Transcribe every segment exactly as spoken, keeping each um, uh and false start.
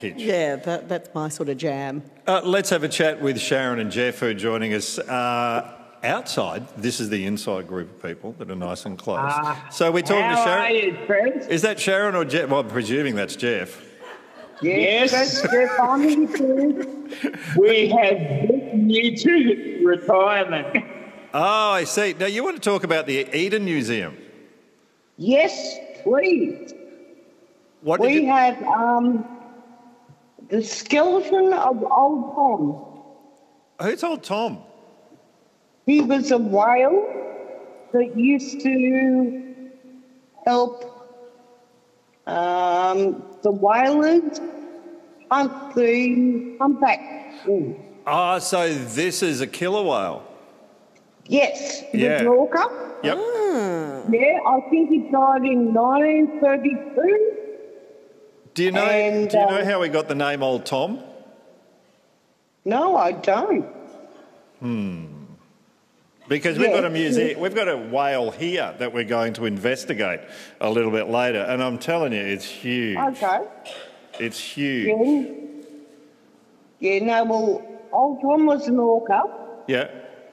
Yeah, that, that's my sort of jam. Uh, let's have a chat with Sharon and Jeff, who are joining us uh, outside. This is the inside group of people that are nice and close. Uh, so we're talking how to Sharon. Are you, friends? Is that Sharon or Jeff? Well, I'm presuming that's Jeff. Yes, that's Jeff. I'm here. We have beaten you to retirement. Oh, I see. Now, you want to talk about the Eden Museum? Yes, please. What we did you... have um, the skeleton of Old Tom. Who's Old Tom? He was a whale that used to help um, the whalers hunt the humpback. Ah, oh, so this is a killer whale? Yes, yeah. the Orca. Yep. Ah. Yeah, I think he died in nineteen thirty-two. Do you know? And, do you know um, how we got the name Old Tom? No, I don't. Hmm. Because we've Yeah. got a museum, we've got a whale here that we're going to investigate a little bit later, and I'm telling you, it's huge. Okay. It's huge. Yeah. Yeah. No. Well, Old Tom was an orca, Yeah.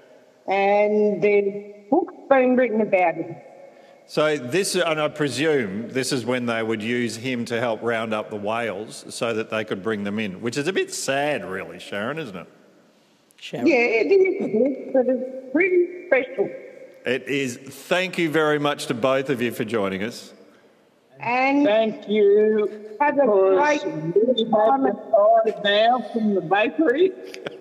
and there's books been written about him. So this, and I presume this is when they would use him to help round up the whales so that they could bring them in, which is a bit sad, really, Sharon, isn't it? Sharon. Yeah, it is, but it's pretty special. It is. Thank you very much to both of you for joining us. And thank you. Have a great time now from the bakery.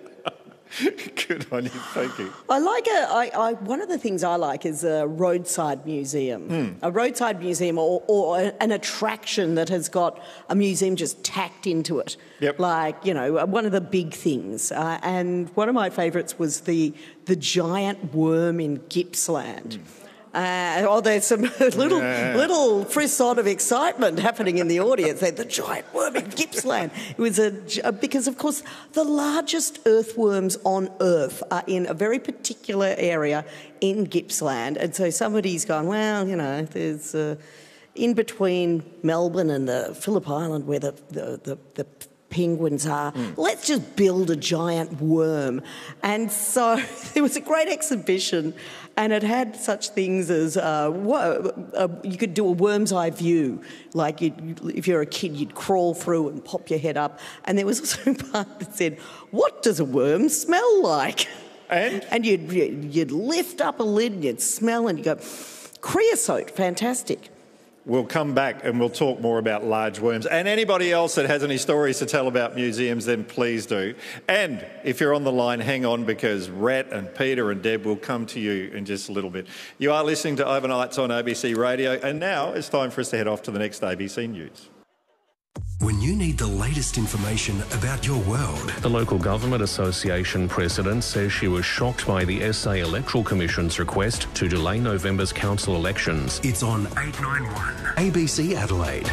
Good on you, thank you. I like a, I, I, one of the things I like is a roadside museum. Mm. A roadside museum or, or an attraction that has got a museum just tacked into it. Yep. Like, you know, one of the big things. Uh, and one of my favourites was the, the giant worm in Gippsland. Mm. Uh, oh, there's some little yeah. little frisson of excitement happening in the audience. The giant worm in Gippsland. It was a because, of course, the largest earthworms on Earth are in a very particular area in Gippsland, and so somebody's gone, well, you know, there's uh, in between Melbourne and the Phillip Island where the the, the, the penguins are. Mm. Let's just build a giant worm. And so there was a great exhibition, and it had such things as uh, uh, you could do a worm's eye view. Like you'd, if you're a kid, you'd crawl through and pop your head up. And there was also a part that said, what does a worm smell like? And? And you'd, you'd lift up a lid and you'd smell and you'd go, creosote, fantastic. We'll come back and we'll talk more about large worms. And anybody else that has any stories to tell about museums, then please do. And if you're on the line, hang on, because Rhett and Peter and Deb will come to you in just a little bit. You are listening to Overnights on A B C Radio, and now it's time for us to head off to the next A B C News. When you need the latest information about your world. The Local Government Association president says she was shocked by the S A Electoral Commission's request to delay November's council elections. It's on eight ninety-one A B C Adelaide.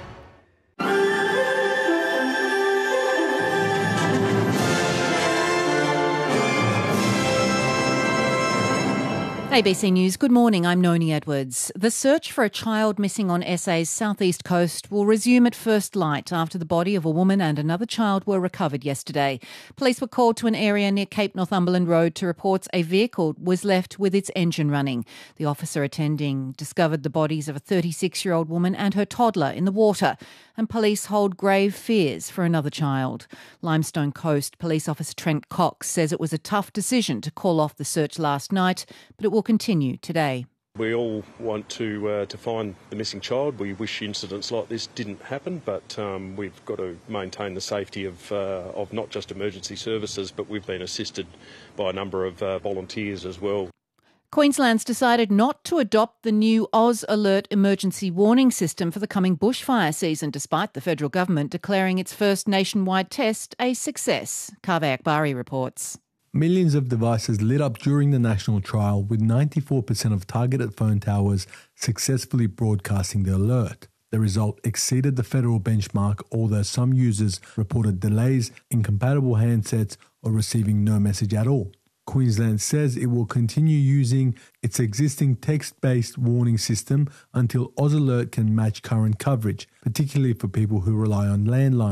A B C News, good morning, I'm Noni Edwards. The search for a child missing on S A's southeast coast will resume at first light after the body of a woman and another child were recovered yesterday. Police were called to an area near Cape Northumberland Road to report a vehicle was left with its engine running. The officer attending discovered the bodies of a thirty-six-year-old woman and her toddler in the water, and police hold grave fears for another child. Limestone Coast Police Officer Trent Cox says it was a tough decision to call off the search last night, but it will continue today. We all want to uh, to find the missing child. We wish incidents like this didn't happen, but um, we've got to maintain the safety of uh, of not just emergency services, but we've been assisted by a number of uh, volunteers as well. Queensland's decided not to adopt the new Oz Alert emergency warning system for the coming bushfire season, despite the federal government declaring its first nationwide test a success. Kaveh Akbari reports. Millions of devices lit up during the national trial, with ninety-four percent of targeted phone towers successfully broadcasting the alert. The result exceeded the federal benchmark, although some users reported delays, incompatible handsets, or receiving no message at all. Queensland says it will continue using its existing text-based warning system until Oz Alert can match current coverage, particularly for people who rely on landlines.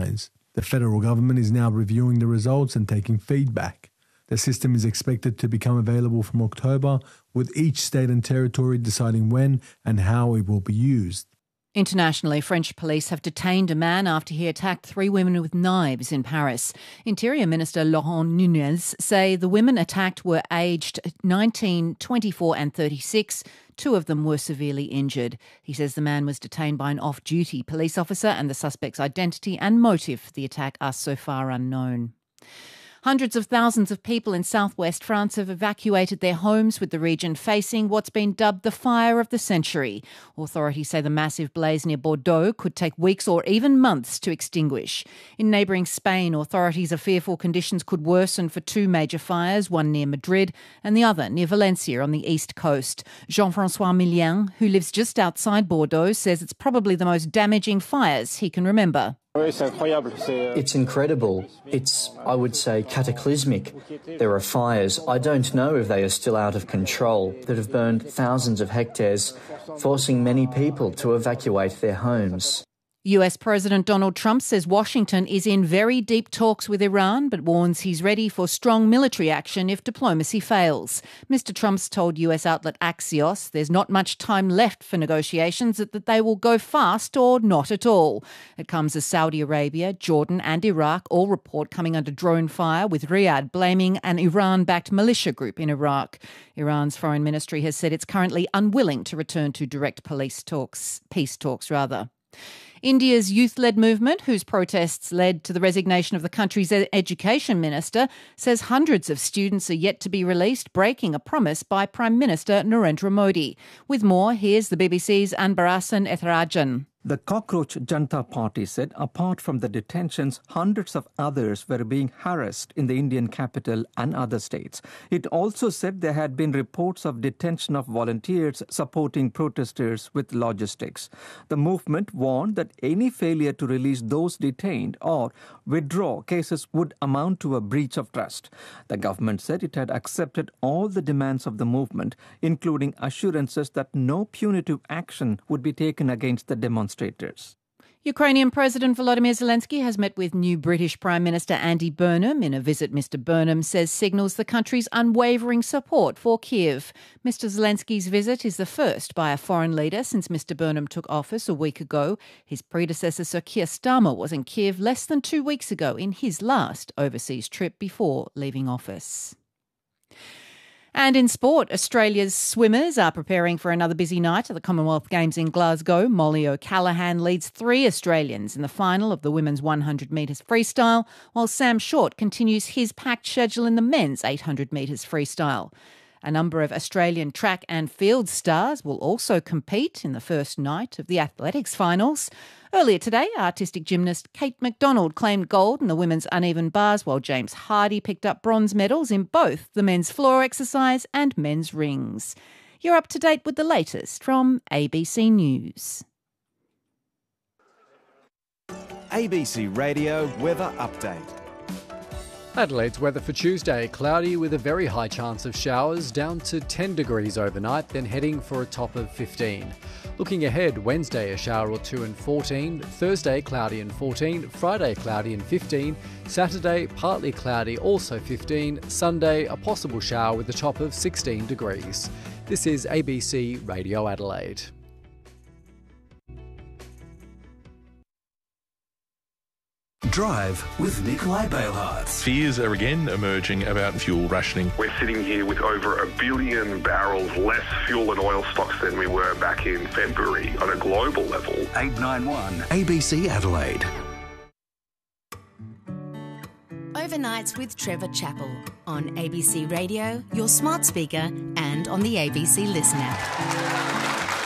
The federal government is now reviewing the results and taking feedback. The system is expected to become available from October, with each state and territory deciding when and how it will be used. Internationally, French police have detained a man after he attacked three women with knives in Paris. Interior Minister Laurent Nunez say the women attacked were aged nineteen, twenty-four and thirty-six. Two of them were severely injured. He says the man was detained by an off-duty police officer and the suspect's identity and motive for the attack are so far unknown. Hundreds of thousands of people in southwest France have evacuated their homes, with the region facing what's been dubbed the fire of the century. Authorities say the massive blaze near Bordeaux could take weeks or even months to extinguish. In neighbouring Spain, authorities are fearful conditions could worsen for two major fires, one near Madrid and the other near Valencia on the east coast. Jean-François Millien, who lives just outside Bordeaux, says it's probably the most damaging fires he can remember. It's incredible. It's, I would say, cataclysmic. There are fires, I don't know if they are still out of control, that have burned thousands of hectares, forcing many people to evacuate their homes. U S President Donald Trump says Washington is in very deep talks with Iran, but warns he's ready for strong military action if diplomacy fails. Mister Trump's told U S outlet Axios there's not much time left for negotiations, that they will go fast or not at all. It comes as Saudi Arabia, Jordan and Iraq all report coming under drone fire, with Riyadh blaming an Iran-backed militia group in Iraq. Iran's foreign ministry has said it's currently unwilling to return to direct police talks, peace talks rather. India's youth-led movement, whose protests led to the resignation of the country's education minister, says hundreds of students are yet to be released, breaking a promise by Prime Minister Narendra Modi. With more, here's the B B C's Anbarasan Etharajan. The Cockroach Janta Party said apart from the detentions, hundreds of others were being harassed in the Indian capital and other states. It also said there had been reports of detention of volunteers supporting protesters with logistics. The movement warned that any failure to release those detained or withdraw cases would amount to a breach of trust. The government said it had accepted all the demands of the movement, including assurances that no punitive action would be taken against the demonstrators. Ukrainian President Volodymyr Zelensky has met with new British Prime Minister Andy Burnham in a visit Mister Burnham says signals the country's unwavering support for Kiev. Mister Zelensky's visit is the first by a foreign leader since Mister Burnham took office a week ago. His predecessor Sir Keir Starmer was in Kiev less than two weeks ago in his last overseas trip before leaving office. And in sport, Australia's swimmers are preparing for another busy night at the Commonwealth Games in Glasgow. Molly O'Callaghan leads three Australians in the final of the women's one hundred metres freestyle, while Sam Short continues his packed schedule in the men's eight hundred metres freestyle. A number of Australian track and field stars will also compete in the first night of the athletics finals. Earlier today, artistic gymnast Kate McDonald claimed gold in the women's uneven bars, while James Hardy picked up bronze medals in both the men's floor exercise and men's rings. You're up to date with the latest from A B C News. A B C Radio Weather Update. Adelaide's weather for Tuesday, cloudy with a very high chance of showers, down to ten degrees overnight, then heading for a top of fifteen. Looking ahead, Wednesday a shower or two and fourteen, Thursday cloudy and fourteen, Friday cloudy and fifteen, Saturday partly cloudy, also fifteen, Sunday a possible shower with a top of sixteen degrees. This is A B C Radio Adelaide. Drive with Nikolai Bailhartz. Fears are again emerging about fuel rationing. We're sitting here with over a billion barrels less fuel and oil stocks than we were back in February on a global level. eight nine one A B C Adelaide. Overnights with Trevor Chappell on A B C Radio, your smart speaker, and on the A B C Listen app.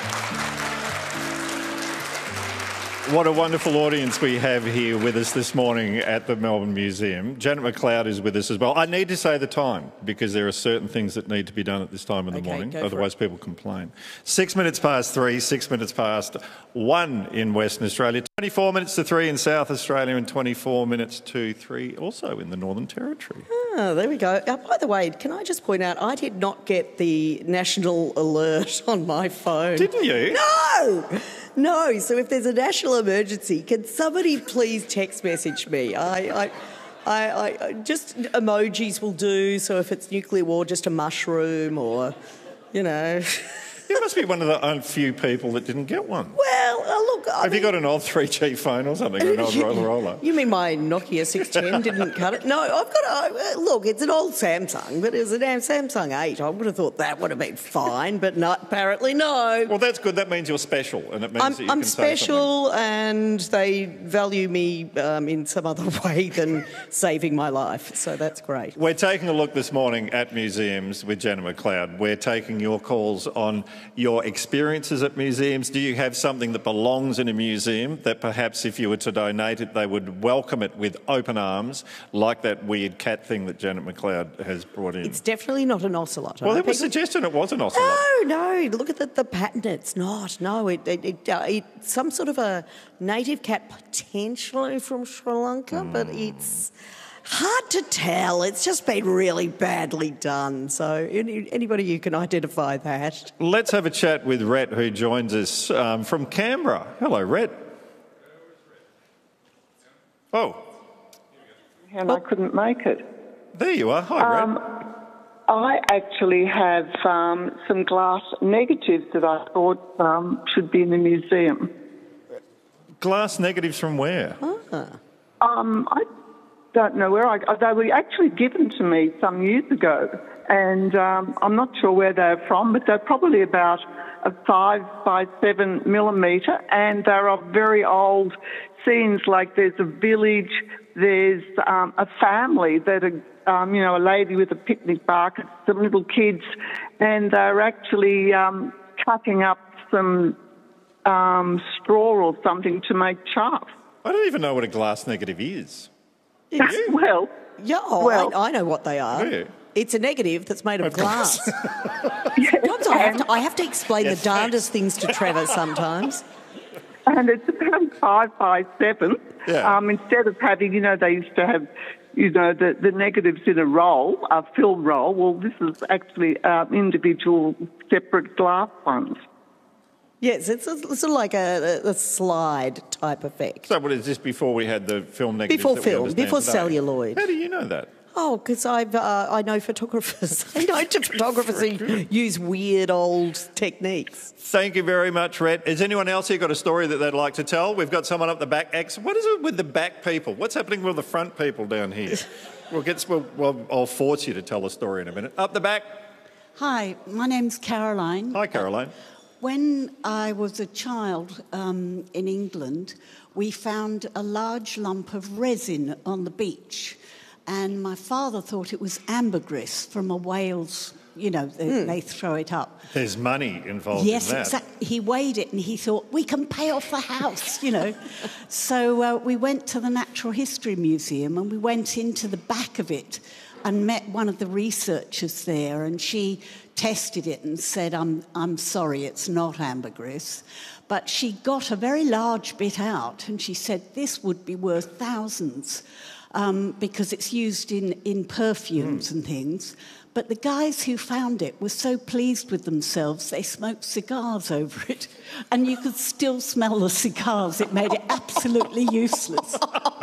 What a wonderful audience we have here with us this morning at the Melbourne Museum. Janet McLeod is with us as well. I need to say the time because there are certain things that need to be done at this time in the okay, morning, otherwise people complain. Six minutes past three, six minutes past one in Western Australia, twenty-four minutes to three in South Australia and twenty-four minutes to three also in the Northern Territory. Oh, there we go. Uh, by the way, can I just point out, I did not get the national alert on my phone. Didn't you? No! No, so if there's a national emergency, can somebody please text message me? I, I, I, I just emojis will do. So if it's nuclear war, just a mushroom or, you know. You must be one of the few people that didn't get one. Well, uh, look... I Have mean, you got an old three G phone or something, or an old Motorola? You mean my Nokia six ten didn't cut it? No, I've got a... Look, it's an old Samsung, but it was a damn Samsung eight. I would have thought that would have been fine, but not, apparently no. Well, that's good. That means you're special, and it means I'm, that you I'm can say special, and they value me um, in some other way than saving my life, so that's great. We're taking a look this morning at museums with Jenna McLeod. We're taking your calls on your experiences at museums. Do you have something that belongs in a museum that perhaps if you were to donate it, they would welcome it with open arms, like that weird cat thing that Janet McLeod has brought in? It's definitely not an ocelot. Well, there was suggestion it was an ocelot. No, no, look at the, the pattern. It's not. No, it, it, it, uh, it's some sort of a native cat, potentially from Sri Lanka, mm. but it's... hard to tell. It's just been really badly done. So any, anybody who can identify that. Let's have a chat with Rhett, who joins us um, from Canberra. Hello, Rhett. Oh. And I couldn't make it. There you are. Hi, um, Rhett. I actually have um, some glass negatives that I thought um, should be in the museum. Glass negatives from where? Ah. Um, I don't know where I... They were actually given to me some years ago, and um, I'm not sure where they're from, but they're probably about a five by seven millimetre, and they're of very old scenes, like there's a village, there's um, a family that are, um, you know, a lady with a picnic basket, some little kids, and they're actually um, cutting up some um, straw or something to make chaff. I don't even know what a glass negative is. Well, yeah, oh, well, I, I know what they are. Yeah. It's a negative that's made of, of glass. Yes, sometimes I have, to, I have to explain yes, the darndest things to Trevor sometimes. And it's about five by seven. Yeah. Um, instead of having, you know, they used to have, you know, the, the negatives in a roll, a film roll. Well, this is actually uh, individual, separate glass ones. Yes, it's, a, it's sort of like a, a slide type effect. So what is this before we had the film negatives? Before that film, we understand before today? celluloid. How do you know that? Oh, because I've uh, I know photographers. I know photographers who use weird old techniques. Thank you very much, Rhett. Has anyone else here got a story that they'd like to tell? We've got someone up the back. What is it with the back people? What's happening with the front people down here? We'll get. We'll, well, I'll force you to tell a story in a minute. Up the back. Hi, my name's Caroline. Hi, Caroline. When I was a child um, in England, we found a large lump of resin on the beach, and my father thought it was ambergris from a whale's, you know, they, mm. they throw it up. There's money involved yes, in that. Yes, exactly. He weighed it and he thought, we can pay off the house, you know. So uh, we went to the Natural History Museum and we went into the back of it and met one of the researchers there, and she tested it and said, I'm, I'm sorry, it's not ambergris. But she got a very large bit out and she said, this would be worth thousands um, because it's used in, in perfumes mm. and things. But the guys who found it were so pleased with themselves, they smoked cigars over it. And you could still smell the cigars. It made it absolutely useless.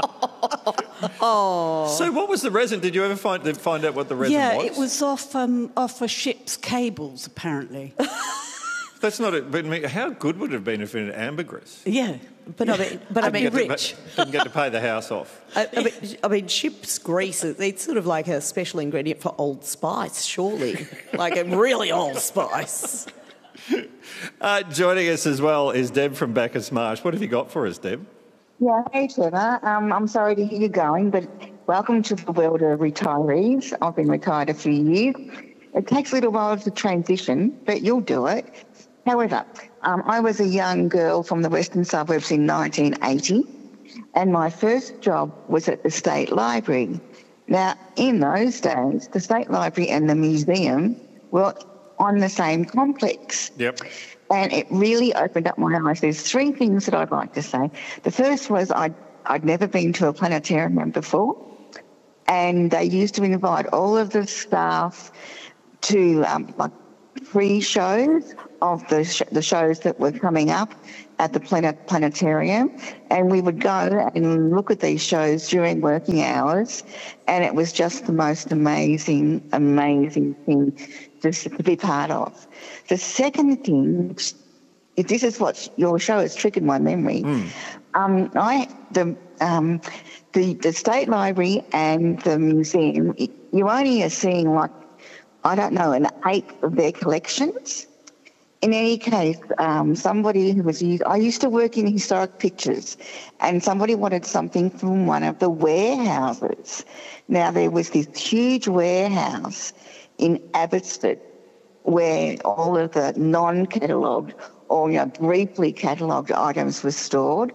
Oh. So what was the resin? Did you ever find, find out what the resin yeah, was? Yeah, it was off, um, off a ship's cables, apparently. That's not it. But I mean, how good would it have been if it had ambergris? Yeah. But I mean, but I mean, rich. To, didn't get to pay the house off. I, I, mean, I mean, ship's grease, it's sort of like a special ingredient for Old Spice, surely. Like a really old spice. Uh, joining us as well is Deb from Bacchus Marsh. What have you got for us, Deb? Yeah, hey, Trevor. Um, I'm sorry to hear you going, but welcome to the world of retirees. I've been retired a few years. It takes a little while to transition, but you'll do it. However, um, I was a young girl from the western suburbs in nineteen eighty, and my first job was at the State Library. Now, in those days, the State Library and the museum were on the same complex. Yep. And it really opened up my eyes. There's three things that I'd like to say. The first was I'd, I'd never been to a planetarium before, and they used to invite all of the staff to um, like free shows of the sh- the shows that were coming up at the planet planetarium, and we would go and look at these shows during working hours, and it was just the most amazing, amazing thing just to be part of. The second thing, which, if this is what your show has triggered my memory, mm. um, I the um, the the State Library and the museum, you only are seeing like, I don't know, an eighth of their collections. In any case, um, somebody who was used, I used to work in historic pictures, and somebody wanted something from one of the warehouses. Now, there was this huge warehouse in Abbotsford where all of the non-catalogued or, you know, briefly catalogued items were stored.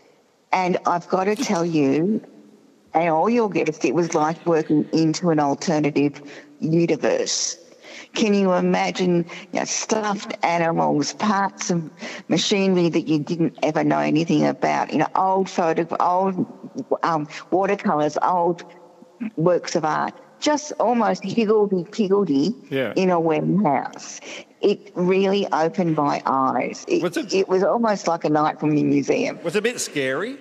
And I've got to tell you, and all your guests, it was like working into an alternative universe. Can you imagine, you know, stuffed animals, parts of machinery that you didn't ever know anything about, you know, old photo, old um, watercolours, old works of art, just almost higgledy-piggledy yeah. in a warehouse. It really opened my eyes. It, was it, it was almost like a night from the museum. Was it a bit scary?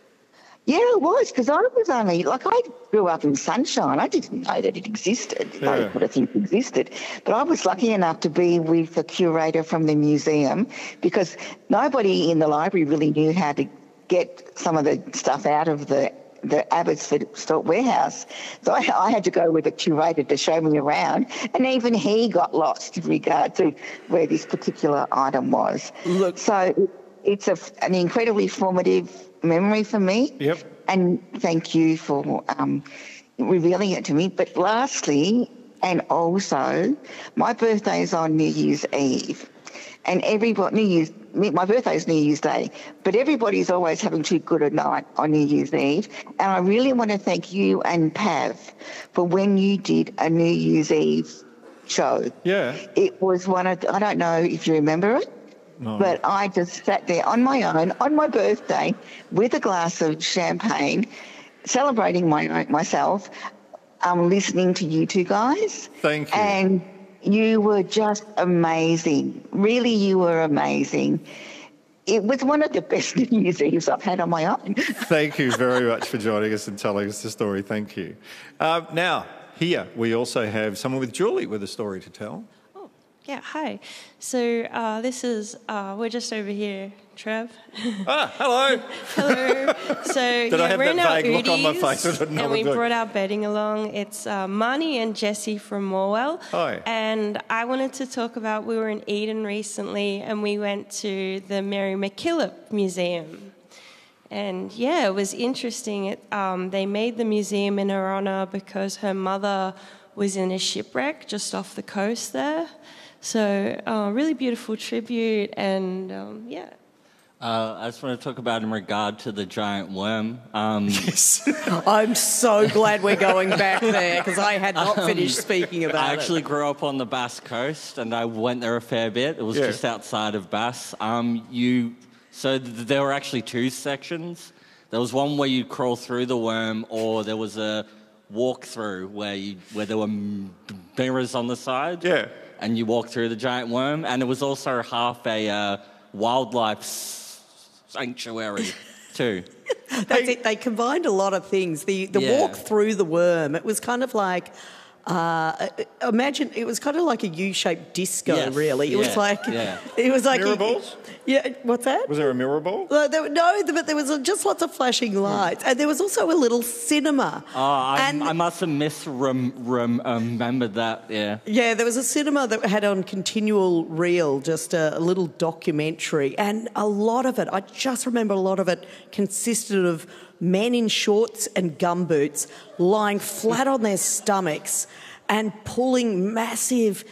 Yeah, it was, because I was only, like, I grew up in Sunshine. I didn't know that it existed. Yeah. I would have think it existed. But I was lucky enough to be with a curator from the museum, because nobody in the library really knew how to get some of the stuff out of the the Abbotsford Store warehouse. So I, I had to go with a curator to show me around, and even he got lost in regard to where this particular item was. Look. So it's a, an incredibly formative memory for me. Yep. And thank you for um, revealing it to me. But lastly, and also, my birthday is on New Year's Eve. And everybody, New Year's, my birthday is New Year's Day, but everybody's always having too good a night on New Year's Eve. And I really want to thank you and Pav for when you did a New Year's Eve show. Yeah. It was one of, I don't know if you remember it, no. But I just sat there on my own, on my birthday, with a glass of champagne, celebrating my myself, um, listening to you two guys. Thank you. And you were just amazing. Really, you were amazing. It was one of the best New Year's Eves I've had on my own. Thank you very much for joining us and telling us the story. Thank you. Uh, now, here we also have someone with Julie with a story to tell. Yeah, hi. So uh, this is, uh, we're just over here, Trev. Ah, hello. Hello. So Did yeah, I have we're that in our vague look on my face? I Udis, didn't know and what we to do. brought our bedding along. It's uh, Marnie and Jessie from Morwell. Hi. And I wanted to talk about, we were in Eden recently, and we went to the Mary MacKillop Museum. And yeah, it was interesting. It, um, they made the museum in her honour because her mother was in a shipwreck just off the coast there. So, uh, really beautiful tribute, and um, yeah. Uh, I just want to talk about in regard to the giant worm. Um, yes. I'm so glad we're going back there, because I had not finished um, speaking about it. I actually it. grew up on the Bass Coast, and I went there a fair bit. It was yeah. just outside of Bass. Um, you, so th- there were actually two sections. There was one where you crawl through the worm, or there was a walk-through where, you, where there were mirrors on the side. Yeah. And you walk through the giant worm, and it was also half a uh, wildlife sanctuary too. That's it. They combined a lot of things. The the Yeah. walk through the worm, it was kind of like, uh, imagine, it was kind of like a U-shaped disco, Yes. really. It was Yeah. like, Yeah. it was like... Mirror balls? Yeah, what's that? Was there a mirror ball? Uh, there, no, but there was just lots of flashing lights. And there was also a little cinema. Oh, I, And- I must have misremembered that, yeah. Yeah, there was a cinema that had on continual reel just a, a little documentary, and a lot of it, I just remember a lot of it consisted of men in shorts and gumboots lying flat on their stomachs and pulling massive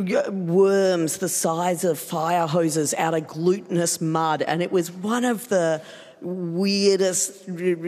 worms the size of fire hoses out of glutinous mud, and it was one of the weirdest,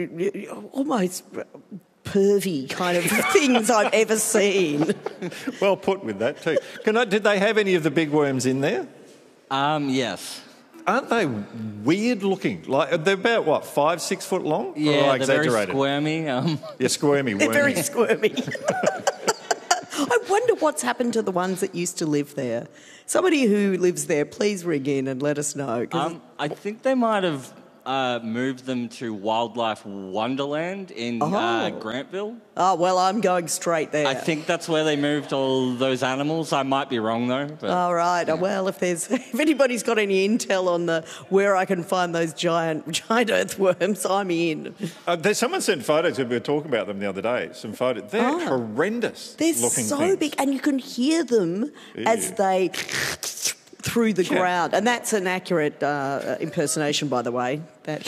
almost pervy kind of things I've ever seen. Well put with that too. Can I, did they have any of the big worms in there? Um, yes. Aren't they weird looking? Like they're about what, five, six foot long? Yeah, or I they're very exaggerated? squirmy. Um. Yeah, squirmy. They're wormy. very squirmy. I wonder what's happened to the ones that used to live there. Somebody who lives there, please ring in and let us know. 'cause Um, I think they might have uh, moved them to Wildlife Wonderland in Oh. uh, Grantville. Oh, well, I'm going straight there. I think that's where they moved all those animals. I might be wrong, though. But, All right. Oh, well, if there's if anybody's got any intel on the where I can find those giant giant earthworms, I'm in. Uh, there's someone sent photos. We were talking about them the other day. Some photos. They're Oh. horrendous They're looking so things. big, and you can hear them as Ew. they through the Yeah. ground. And that's an accurate uh, impersonation, by the way. That.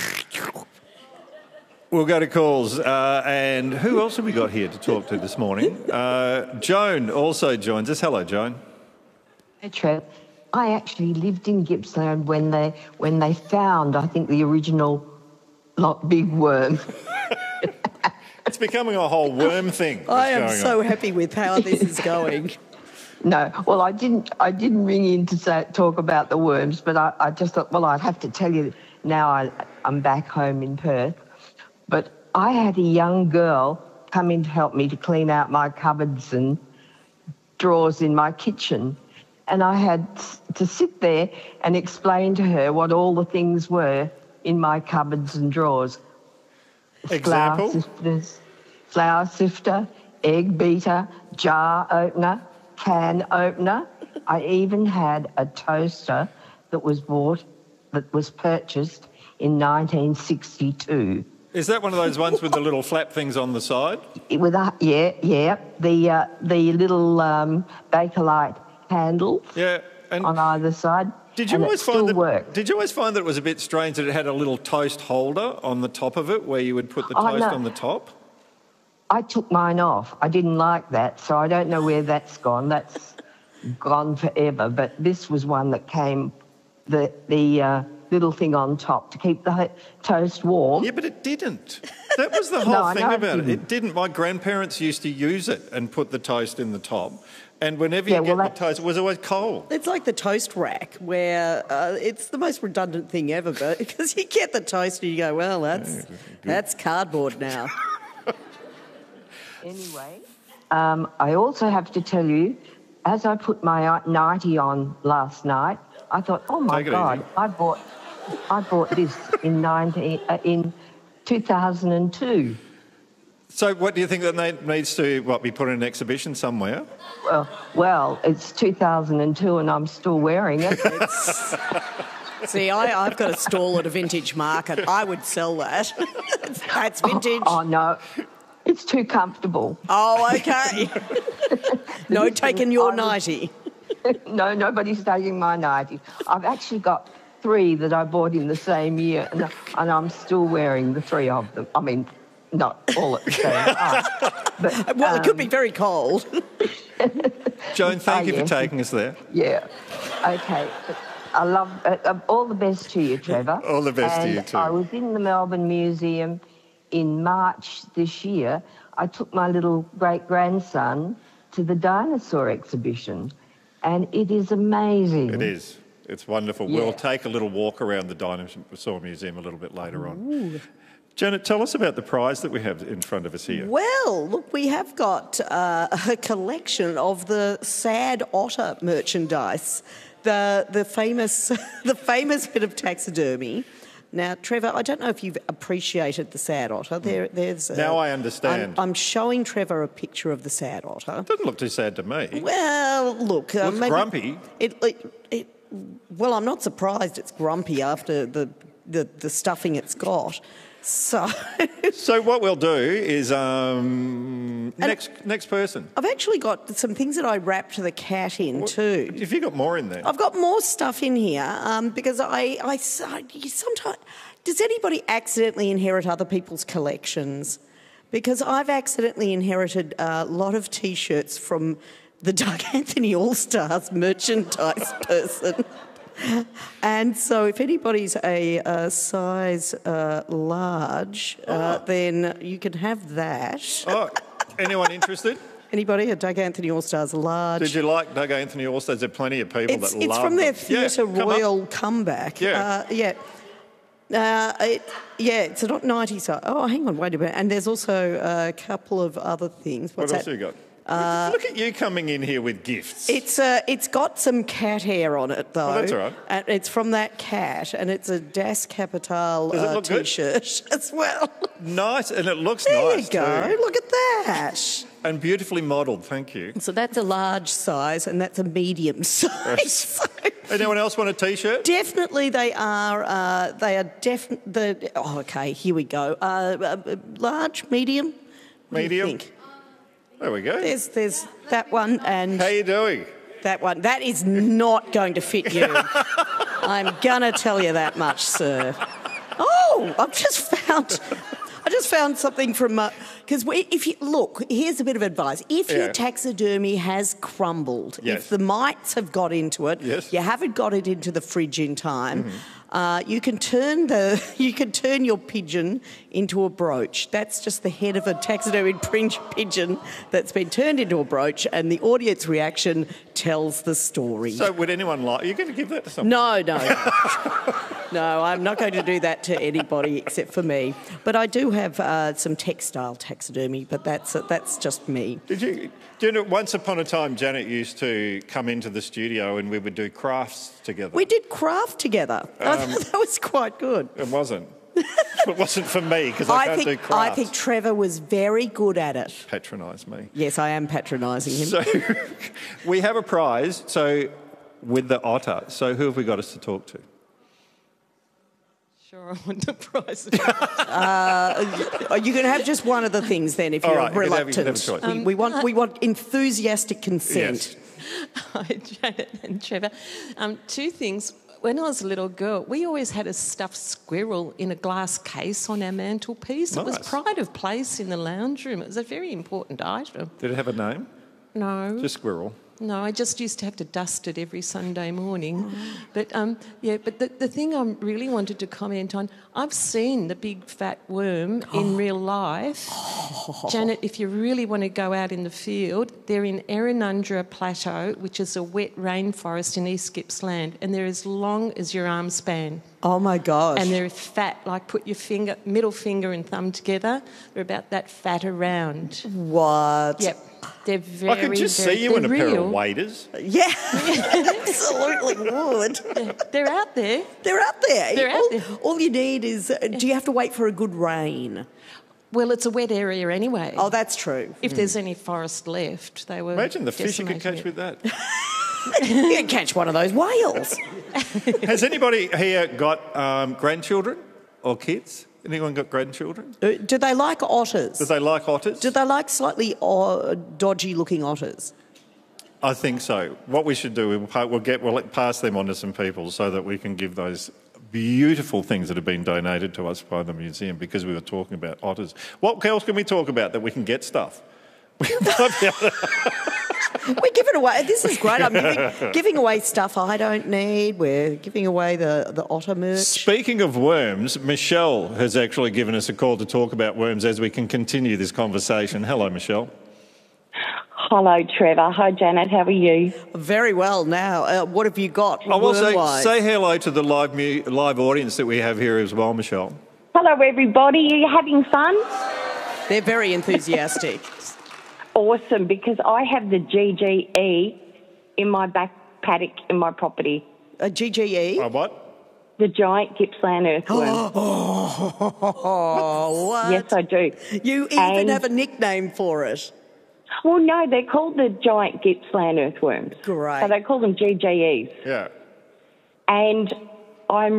We'll go to calls. Uh, and who else have we got here to talk to this morning? Uh, Joan also joins us. Hello, Joan. Hey, Trev. I actually lived in Gippsland when they when they found, I think, the original lot big worm. It's becoming a whole worm thing. I am going so on. happy with how this is going. No, well, I didn't. I didn't ring in to say, talk about the worms, but I, I just thought, well, I'd have to tell you. Now I, I'm back home in Perth, but I had a young girl come in to help me to clean out my cupboards and drawers in my kitchen, and I had to sit there and explain to her what all the things were in my cupboards and drawers. Example? Flour sifters, flour sifter, egg beater, jar opener, can opener. I even had a toaster that was bought, that was purchased in nineteen sixty-two. Is that one of those ones with the little flap things on the side? It, with a, yeah, yeah, the uh, the little um, Bakelite handle Yeah. And on either side. Did you and always it find still that? worked. Did you always find that it was a bit strange that it had a little toast holder on the top of it, where you would put the Oh, toast no. on the top? I took mine off. I didn't like that, so I don't know where that's gone. That's gone forever. But this was one that came, the the uh, little thing on top to keep the ho- toast warm. Yeah, but it didn't. That was the whole No, I thing know it about it. didn't. It didn't. My grandparents used to use it and put the toast in the top. And whenever Yeah, you well, get the toast, it was always cold. It's like the toast rack, where uh, it's the most redundant thing ever, but because you get the toast and you go, well, that's that's cardboard now. Anyway, um, I also have to tell you, as I put my nightie on last night, I thought, oh my Take it God, easy. I bought, I bought this in nineteen uh, in two thousand two. So, what do you think that ne- needs to what be put in an exhibition somewhere? Well, well, it's two thousand two, and I'm still wearing it. See, I, I've got a stall at a vintage market. I would sell that. That's vintage. Oh, oh no, it's too comfortable. Oh, okay. No taking your nightie. No, nobody's taking my nightie. I've actually got three that I bought in the same year, and, and I'm still wearing the three of them. I mean, not all at the same time. But, Well, it could um, be very cold. Joan, thank Oh, you for yes. taking us there. Yeah. Okay. But I love uh, uh, all the best to you, Trevor. All the best to And you too. I was in the Melbourne Museum in March this year. I took my little great grandson to the dinosaur exhibition, and it is amazing. It is. It's wonderful. Yeah. We'll take a little walk around the Dinosaur Museum a little bit later on. Janet, tell us about the prize that we have in front of us here. Well, look, we have got uh, a collection of the Sad Otter merchandise, the the famous the famous bit of taxidermy. Now, Trevor, I don't know if you've appreciated the Sad Otter. There, there's a, Now I understand. I'm, I'm showing Trevor a picture of the Sad Otter. Doesn't look too sad to me. Well, look, uh, Looks maybe grumpy. It, it, it, well, I'm not surprised it's grumpy after the the, the stuffing it's got. So, So what we'll do is um, next next person. I've actually got some things that I wrapped the cat in too. Have you got more in there? I've got more stuff in here um, because I, I, I sometimes. Does anybody accidentally inherit other people's collections? Because I've accidentally inherited a lot of T-shirts from the Doug Anthony All Stars merchandise person. And so if anybody's a, a size uh, large, uh, Oh. then you can have that. Oh, anyone interested? Anybody? A Doug Anthony All Stars large. Did you like Doug Anthony All-Stars? There are plenty of people It's, that it's love from their them. Yeah, Theatre come up. Royal comeback. Yeah. Uh, yeah. Uh, it, yeah, it's not ninety size. Oh, hang on, wait a minute. And there's also a couple of other things. What What's else that? have you got? Uh, Look at you coming in here with gifts. It's uh, it's got some cat hair on it though. Oh, that's all right. And it's from that cat, and it's a Das Kapital Does it uh, look good? T-shirt as well. Nice, and it looks There nice you go. too. Look at that. And beautifully modelled, thank you. So that's a large size, and that's a medium size. Anyone else want a T-shirt? Definitely, they are. Uh, they are definitely. The oh, okay. Here we go. Uh, uh, large, medium. What do you Medium. think? There we go. There's there's that one and. How you doing? That one. That is not going to fit you. I'm gonna tell you that much, sir. Oh, I've just found. I just found something from because uh, if you look, here's a bit of advice: if Yeah. your taxidermy has crumbled, Yes. if the mites have got into it, Yes. you haven't got it into the fridge in time. Mhm. Uh, you can turn the you can turn your pigeon into a brooch. That's just the head of a taxidermied prin- pigeon that's been turned into a brooch, and the audience reaction tells the story. So would anyone like... Are you going to give that to someone? No, no. No, I'm not going to do that to anybody except for me. But I do have uh, some textile taxidermy, but that's that's just me. Did you... Do you know, once upon a time, Janet used to come into the studio and we would do crafts together. We did craft together. I Um, thought that was quite good. It wasn't. It wasn't for me because I, I can't think do crafts. I think Trevor was very good at it. Patronise me. Yes, I am patronising him. So we have a prize. So with the otter. So who have we got us to talk to? Sure, I want the prize. Uh, you can have just one of the things then if All you're right, you can have- you can reluctant. have a choice. we, we want we want enthusiastic consent. Hi, Janet and Trevor. Um, two things. When I was a little girl, we always had a stuffed squirrel in a glass case on our mantelpiece. It was Nice. pride of place in the lounge room. It was a very important item. Did it have a name? No. Just squirrel. No, I just used to have to dust it every Sunday morning. But um, yeah, but the, the thing I really wanted to comment on, I've seen the big fat worm in real life. Janet, if you really want to go out in the field, they're in Errinundra Plateau, which is a wet rainforest in East Gippsland, and they're as long as your arm span. Oh my gosh. And they're fat, like put your finger, middle finger and thumb together. They're about that fat around. What? Yep. They're very, I could just very, see you in a they're pair real. of waders. Yeah, absolutely would. They're out there. They're out there. They're out all, there. all you need is, uh, do you have to wait for a good rain? Well, it's a wet area anyway. Oh, that's true. If there's any forest left, they were. Imagine the fish you could decimating catch it. with that. You can catch one of those whales. Has anybody here got um, grandchildren or kids? Anyone got grandchildren? Uh, do they like otters? Do they like otters? Do they like slightly uh, dodgy-looking otters? I think so. What we should do, we'll, pa- we'll get, we'll pass them on to some people so that we can give those beautiful things that have been donated to us by the museum because we were talking about otters. What else can we talk about that we can get stuff? We're giving away. This is great. I'm giving, giving away stuff I don't need. We're giving away the, the otter merch. Speaking of worms, Michelle has actually given us a call to talk about worms as we can continue this conversation. Hello, Michelle. Hello, Trevor. Hi, Janet. How are you? Very well. Now, uh, what have you got? I will say, worm-wise? say hello to the live mu- live audience that we have here as well, Michelle. Hello, everybody. Are you having fun? They're very enthusiastic. Awesome, because I have the G G E in my back paddock in my property. A G G E? A what? The giant Gippsland earthworm. Oh, what? Yes, I do. You even And- have a nickname for it. Well, no, they're called the giant Gippsland earthworms. Great. So they call them G G Es. Yeah. And I'm